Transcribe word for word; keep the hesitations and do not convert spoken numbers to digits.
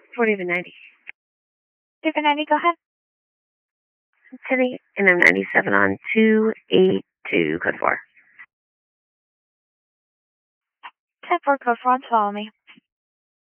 forty-seven ninety. Different ninety, go ahead. City, and I'm ninety-seven on two eight two, code four. ten four, code four, follow me.